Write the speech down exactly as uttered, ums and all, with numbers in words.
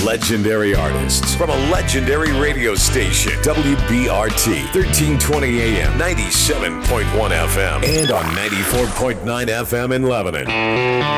Legendary artists from a legendary radio station. W B R T, thirteen twenty A M, ninety-seven point one F M, and on ninety-four point nine F M in Lebanon.